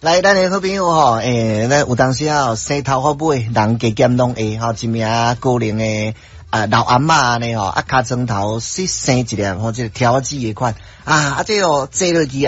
来，咱的好朋友吼，咱有当时啊，生头发尾，人加减拢会吼，一名高龄的老阿嬷呢吼，啊，卡床头生一粒吼，这个条子的款啊，这哦坐落去